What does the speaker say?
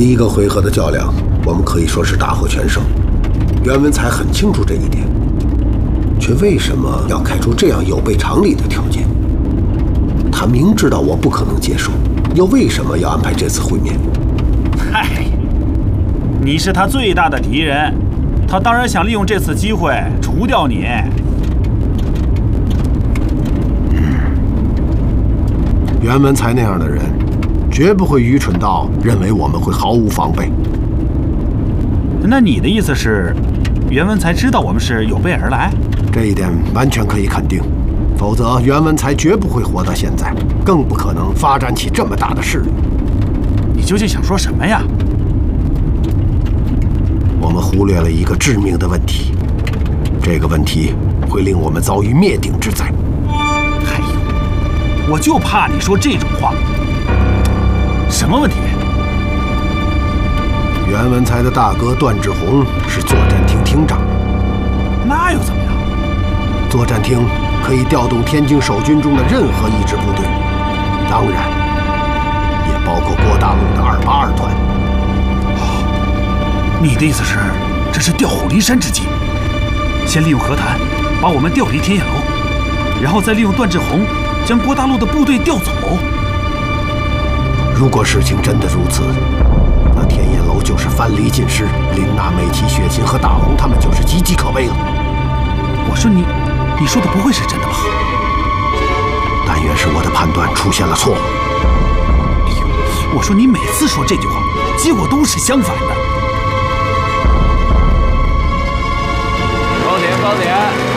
第一个回合的较量，我们可以说是大获全胜。袁文才很清楚这一点，却为什么要开出这样有悖常理的条件？他明知道我不可能接受，又为什么要安排这次会面？ 嗨，你是他最大的敌人，他当然想利用这次机会除掉你。 袁文才那样的人，绝不会愚蠢到认为我们会毫无防备。 那你的意思是，袁文才知道我们是有备而来？ 这一点完全可以肯定，否则袁文才绝不会活到现在，更不可能发展起这么大的势力。 你究竟想说什么呀？ 我们忽略了一个致命的问题，这个问题会令我们遭遇灭顶之灾。 哎呦，我就怕你说这种话。什么问题？ 袁文才的大哥段志宏是作战厅厅长， 那又怎么样？ 作战厅可以调动天津守军中的任何一支部队，当然也包括郭大路的282团。 你的意思是，这是调虎离山之计？先利用和谈把我们调离天雁楼，然后再利用段志宏将郭大路的部队调走。 如果事情真的如此，那天雁楼就是藩篱尽失，林娜、美琪、雪琴和大红他们就是岌岌可危了。 我说你说的不会是真的吧？ 但愿是我的判断出现了错误。 哎呦，我说你每次说这句话，结果都是相反的。 高点，高点。